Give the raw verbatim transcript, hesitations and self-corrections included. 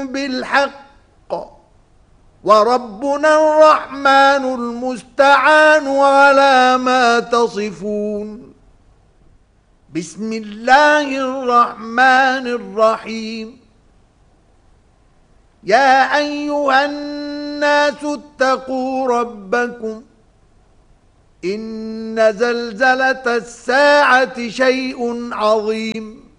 بالحق وربنا الرحمن المستعان على ما تصفون. بسم الله الرحمن الرحيم. يا أيها الناس اتقوا ربكم إن زلزلة الساعة شيء عظيم